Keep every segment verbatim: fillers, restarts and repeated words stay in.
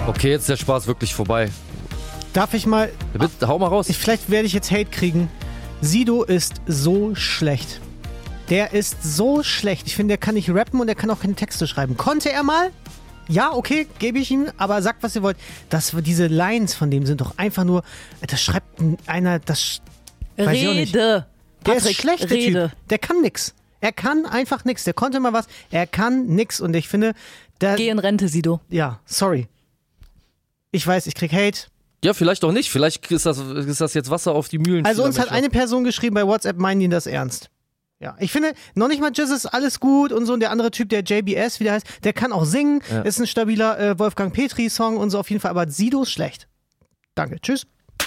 Okay, jetzt ist der Spaß wirklich vorbei. Darf ich mal... Ja, bitte, hau mal raus. Ich, vielleicht werde ich jetzt Hate kriegen. Sido ist so schlecht. Der ist so schlecht. Ich finde, der kann nicht rappen und er kann auch keine Texte schreiben. Konnte er mal? Ja, okay, gebe ich ihm, aber sagt, was ihr wollt. Das, diese Lines von dem sind doch einfach nur, das schreibt einer, das weiß ich auch nicht. Rede. Der Patrick, ist schlecht, der Rede. Typ. Der kann nix. Er kann einfach nix. Der konnte mal was, er kann nix. Und ich finde, der, Geh in Rente, Sido. ja, sorry. Ich weiß, ich krieg Hate. Ja, vielleicht auch nicht. Vielleicht ist das, ist das jetzt Wasser auf die Mühlen. Also uns hat Menschen. eine Person geschrieben bei WhatsApp, meinen die das ernst? Ja, ich finde, noch nicht mal Jizz ist alles gut und so. Und der andere Typ, der J B S, wie der heißt, der kann auch singen. Ja. Ist ein stabiler äh, Wolfgang Petri-Song und so auf jeden Fall. Aber Sido ist schlecht. Danke, tschüss.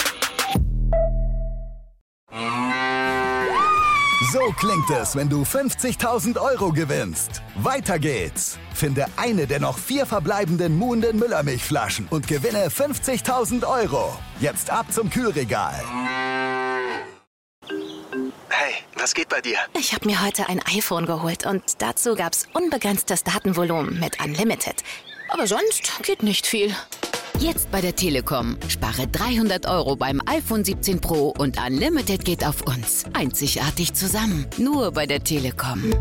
So klingt es, wenn du fünfzigtausend Euro gewinnst. Weiter geht's. Finde eine der noch vier verbleibenden muhenden Müllermilchflaschen und gewinne fünfzigtausend Euro. Jetzt ab zum Kühlregal. Hey, was geht bei dir? Ich habe mir heute ein iPhone geholt und dazu gab's unbegrenztes Datenvolumen mit Unlimited. Aber sonst geht nicht viel. Jetzt bei der Telekom. Spare dreihundert Euro beim iPhone siebzehn Pro und Unlimited geht auf uns. Einzigartig zusammen. Nur bei der Telekom.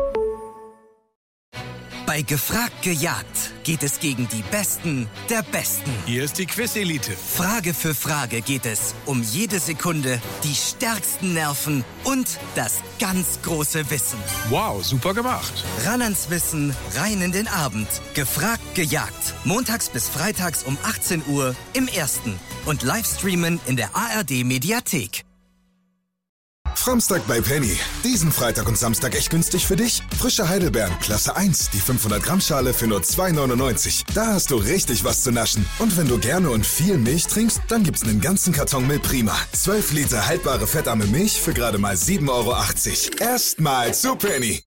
Bei Gefragt gejagt geht es gegen die Besten der Besten. Hier ist die Quiz-Elite. Frage für Frage geht es um jede Sekunde, die stärksten Nerven und das ganz große Wissen. Wow, super gemacht. Ran ans Wissen, rein in den Abend. Gefragt gejagt. Montags bis freitags um achtzehn Uhr im Ersten. Und Livestreamen in der A R D-Mediathek. Framstag bei Penny. Diesen Freitag und Samstag echt günstig für dich. Frische Heidelbeeren, Klasse eins, die fünfhundert Gramm Schale für nur zwei neunundneunzig. Da hast du richtig was zu naschen. Und wenn du gerne und viel Milch trinkst, dann gibt's einen ganzen Karton Milch Prima. zwölf Liter haltbare fettarme Milch für gerade mal sieben Euro achtzig. Erstmal zu Penny.